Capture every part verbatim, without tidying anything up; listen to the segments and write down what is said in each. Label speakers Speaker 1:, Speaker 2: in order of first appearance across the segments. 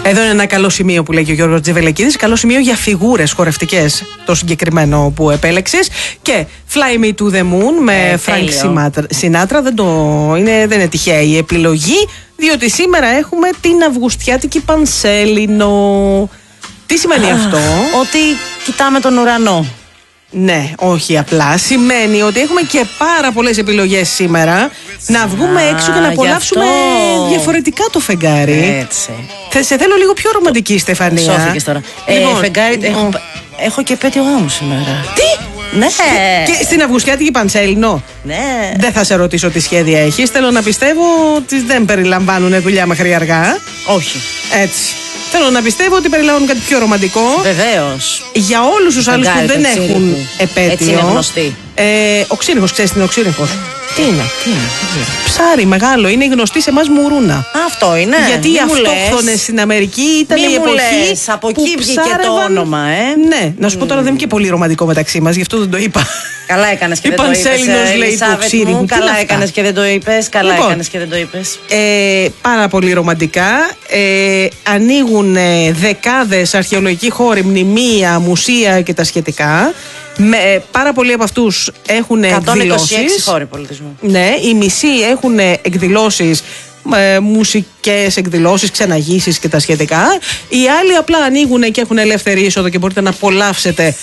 Speaker 1: Εδώ είναι ένα καλό σημείο που λέει και ο Γιώργος Τζιβελεκίδης. Καλό σημείο για φιγούρες χορευτικές, το συγκεκριμένο που επέλεξες. Και Fly Me to the Moon με Frank Sinatra. Δεν, το, είναι, δεν είναι τυχαία η επιλογή, διότι σήμερα έχουμε την Αυγουστιάτικη Πανσέλινο. Τι σημαίνει
Speaker 2: Α,
Speaker 1: αυτό?
Speaker 2: Ότι κοιτάμε τον ουρανό.
Speaker 1: Ναι, όχι απλά. Σημαίνει ότι έχουμε και πάρα πολλές επιλογές σήμερα να βγούμε
Speaker 2: Α,
Speaker 1: έξω και να απολαύσουμε διαφορετικά το φεγγάρι.
Speaker 2: Έτσι.
Speaker 1: Θα σε θέλω λίγο πιο ρομαντική, Στεφανία.
Speaker 2: Σώθηκες τώρα.
Speaker 1: Λοιπόν,
Speaker 2: ε, φεγγάρι,
Speaker 1: λοιπόν.
Speaker 2: έχω, έχω και επέτειο γάμου σήμερα.
Speaker 1: Τι?
Speaker 2: Ναι.
Speaker 1: Και στην Αυγουστιάτικη Πανσέλινο.
Speaker 2: Ναι.
Speaker 1: Δεν θα σε ρωτήσω τι σχέδια έχεις. Θέλω να πιστεύω ότι δεν περιλαμβάνουν δουλειά μέχρι αργά.
Speaker 2: Όχι.
Speaker 1: Έτσι. Θέλω να πιστεύω ότι περιλαμβάνουν κάτι πιο ρομαντικό.
Speaker 2: Βεβαίως.
Speaker 1: Για όλους τους άλλους που δεν έχουν επέτειο.
Speaker 2: Έτσι είναι γνωστή.
Speaker 1: Ε, ο ξύνυχος, ξέρεις τι είναι ο ξύνυχος?
Speaker 2: Τι είναι, τι είναι.
Speaker 1: Ψάρι μεγάλο, είναι γνωστή σε εμάς μουρούνα.
Speaker 2: Αυτό είναι.
Speaker 1: Γιατί οι αυτόχθονες στην Αμερική ήταν
Speaker 2: Μη
Speaker 1: η
Speaker 2: μου
Speaker 1: εποχή.
Speaker 2: λες, από
Speaker 1: που
Speaker 2: εκεί βγήκε το
Speaker 1: ψάρευαν...
Speaker 2: όνομα, ε.
Speaker 1: Ναι, να σου πω τώρα δεν είναι και πολύ ρομαντικό μεταξύ μας, γι' αυτό δεν το είπα.
Speaker 2: Καλά έκανες και
Speaker 1: Η
Speaker 2: δεν το είπες.
Speaker 1: Πανσέλινος λέει του ξύρι μου.
Speaker 2: Καλά έκανες και δεν το είπες. Καλά
Speaker 1: Λοιπόν,
Speaker 2: έκανες και δεν το είπες.
Speaker 1: Ε, πάρα πολύ ρομαντικά. Ε, ανοίγουν ε, δεκάδες αρχαιολογικοί χώροι, μνημεία, μουσεία και τα σχετικά. Με, ε, πάρα πολλοί από αυτούς έχουν
Speaker 2: εκατόν είκοσι έξι
Speaker 1: εκδηλώσεις.
Speaker 2: χώροι πολιτισμού.
Speaker 1: Ναι, οι μισοί έχουν εκδηλώσεις, ε, μουσικές εκδηλώσεις, ξεναγήσεις και τα σχετικά. Οι άλλοι απλά ανοίγουν και έχουν ελεύθερη είσοδο και μπορείτε να απολαύσετε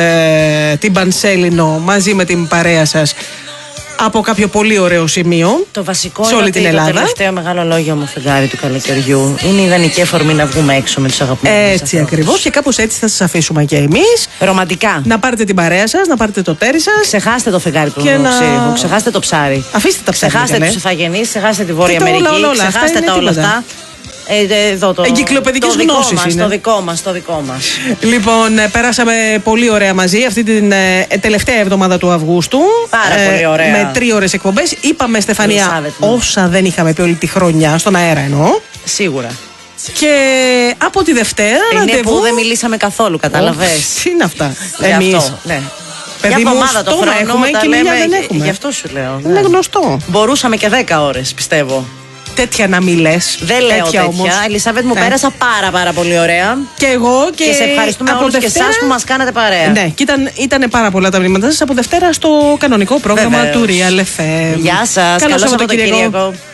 Speaker 1: ε, την Πανσέλινο μαζί με την παρέα σας από κάποιο πολύ ωραίο σημείο.
Speaker 2: Το βασικό
Speaker 1: σε
Speaker 2: είναι
Speaker 1: όλη
Speaker 2: ότι
Speaker 1: την Ελλάδα.
Speaker 2: το τελευταίο μεγάλο λόγιο μου φεγγάρι του καλοκαιριού είναι η ιδανική αφορμή να βγούμε έξω με τους αγαπημένους μας
Speaker 1: Έτσι
Speaker 2: ανθρώπους.
Speaker 1: ακριβώς, και κάπως έτσι θα σας αφήσουμε και εμείς.
Speaker 2: Ρομαντικά.
Speaker 1: Να πάρετε την παρέα σας, να πάρετε το τέρι σας.
Speaker 2: Ξεχάστε το φεγγάρι του
Speaker 1: Και να-
Speaker 2: ξύριχου, ξεχάστε το ψάρι.
Speaker 1: Αφήστε τα ψάρια.
Speaker 2: Ξεχάστε
Speaker 1: καλέ.
Speaker 2: τους Ιθαγενείς, ξεχάστε τη Βόρεια
Speaker 1: Τι τα όλα,
Speaker 2: Αμερική,
Speaker 1: όλα, όλα. Αυτά
Speaker 2: ξεχάστε
Speaker 1: είναι
Speaker 2: τα όλα
Speaker 1: τίποτα.
Speaker 2: αυτά. Ε, ε, εδώ το,
Speaker 1: Εγκυκλοπαιδικές
Speaker 2: το δικό
Speaker 1: γνώσεις
Speaker 2: μας,
Speaker 1: είναι.
Speaker 2: Το δικό μας, το δικό μας.
Speaker 1: Λοιπόν, ε, περάσαμε πολύ ωραία μαζί αυτή την ε, τελευταία εβδομάδα του Αυγούστου.
Speaker 2: Πάρα πολύ ωραία.
Speaker 1: Με τρίωρες εκπομπές. Είπαμε, Στεφανία,
Speaker 2: Ελισάβετ μου.
Speaker 1: όσα δεν είχαμε πει όλη τη χρονιά, στον αέρα εννοώ.
Speaker 2: Σίγουρα.
Speaker 1: Και από τη Δευτέρα
Speaker 2: Είναι
Speaker 1: ραντεβού.
Speaker 2: που δεν μιλήσαμε καθόλου, κατάλαβες.
Speaker 1: Ω, τι είναι αυτά.
Speaker 2: Γι'
Speaker 1: Εμείς.
Speaker 2: αυτό, ναι.
Speaker 1: Παιδί
Speaker 2: Για
Speaker 1: μου,
Speaker 2: εβδομάδα το
Speaker 1: στόμα
Speaker 2: χρόνο
Speaker 1: έχουμε
Speaker 2: τα
Speaker 1: και μιλιά
Speaker 2: λέμε,
Speaker 1: δεν
Speaker 2: γι-
Speaker 1: έχουμε.
Speaker 2: Γι' αυτό σου λέω.
Speaker 1: Είναι
Speaker 2: ναι.
Speaker 1: γνωστό.
Speaker 2: Μπορούσαμε και δέκα ώρες, πιστεύω.
Speaker 1: Τέτοια να μην λες.
Speaker 2: Δεν λέω τέτοια.
Speaker 1: όμως.
Speaker 2: Ελισάβετ, μου
Speaker 1: Ναι.
Speaker 2: πέρασα πάρα πάρα πολύ ωραία.
Speaker 1: Και εγώ και,
Speaker 2: Και σε ευχαριστούμε
Speaker 1: από
Speaker 2: όλους και
Speaker 1: Δευτέρα-
Speaker 2: εσάς που μας κάνατε παρέα.
Speaker 1: Ναι, και ήταν, ήτανε πάρα πολλά τα μηνύματά σας από Δευτέρα στο κανονικό πρόγραμμα
Speaker 2: Βεβαίως.
Speaker 1: του Real εφ εμ.
Speaker 2: Γεια σας,
Speaker 1: Καλό
Speaker 2: καλό
Speaker 1: Σαββατοκύριακο.
Speaker 2: Σαββατοκύριακο.